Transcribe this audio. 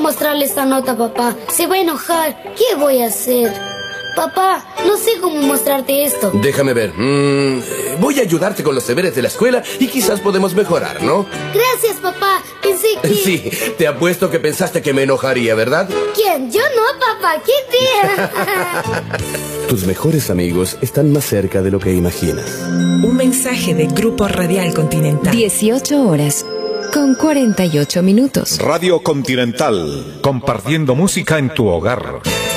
mostrarle esta nota, papá. Se va a enojar. ¿Qué voy a hacer? Papá, no sé cómo mostrarte esto. Déjame ver. Voy a ayudarte con los deberes de la escuela y quizás podemos mejorar, ¿no? Gracias, papá. Pensé que... Sí, te apuesto que pensaste que me enojaría, ¿verdad? ¿Quién? Yo no, papá. ¿Qué te...? Tus mejores amigos están más cerca de lo que imaginas. Un mensaje de Grupo Radial Continental. 18 horas con 48 minutos. Radio Continental. Compartiendo música en tu hogar.